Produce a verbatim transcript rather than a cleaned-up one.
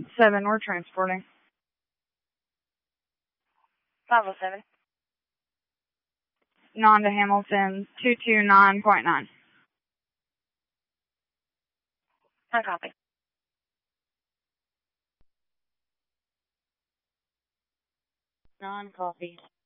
Seven, we're transporting. five oh seven. Non to Hamilton, two two nine point nine. I copy. Non-copy.